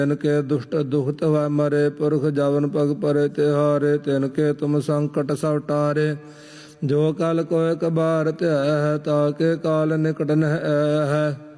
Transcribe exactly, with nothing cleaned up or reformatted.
तिनके दुष्ट दुखत वह मरे, पुरख जवन पग परे तिहारे, तिनके तुम संकट सब टारे। जो कल कोय कबार त्याह है, ताके काल निकट न है।